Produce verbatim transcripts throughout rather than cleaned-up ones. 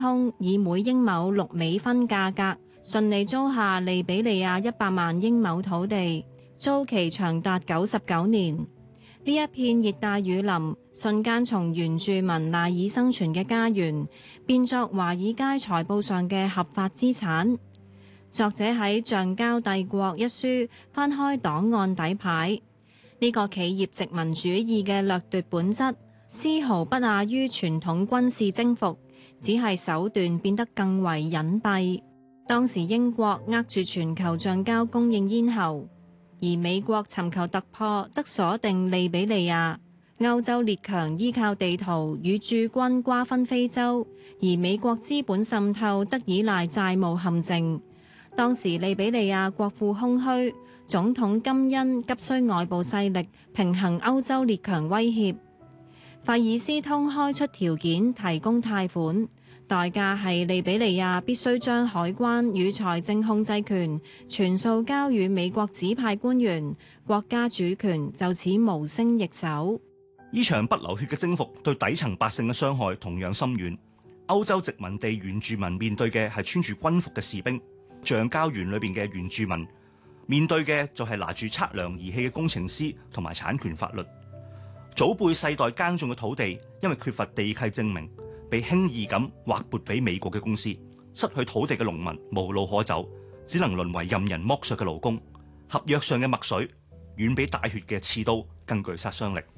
通以每英畝六美分價格順利租下利比里亞一百萬英畝土地，租期長達九十九年。呢一片熱帶雨林瞬間從原住民賴以生存嘅家園變作華爾街財報上嘅合法資產。作者喺《橡膠帝國》一書翻開檔案底牌，呢個企業殖民主義嘅掠奪本質絲毫不亞於傳統軍事征服，只係手段變得更為隱蔽。當時英國握住全球橡膠供應咽喉，而美國尋求突破，則鎖定利比里亞。歐洲列強依靠地圖與駐軍瓜分非洲，而美國資本滲透則依賴債務陷阱。當時利比里亞國庫空虛，總統金恩急需外部勢力平衡歐洲列強威脅。費爾斯通開出條件提供貸款，代價係利比里亞必須將海關與財政控制權全數交予美國指派官員，國家主權就此無聲易手。 呢場不流血嘅征服對底層百姓嘅傷害同樣深遠。歐洲殖民地原住民面對嘅係穿住軍服嘅士兵，橡膠園裏邊嘅原住民面對嘅就係拿住測量儀器嘅工程師同埋產權法律。祖輩世代耕種嘅土地，因為缺乏地契證明，被輕易咁劃撥俾美國嘅公司，失去土地嘅農民無路可走，只能淪為任人剝削嘅勞工。合約上嘅墨水遠比大血嘅刺刀更具殺傷力。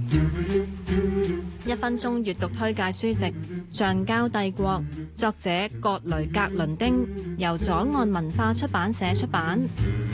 一分鐘閱讀推介書籍《橡膠帝國》，作者葛雷格倫丁，由左岸文化出版社出版。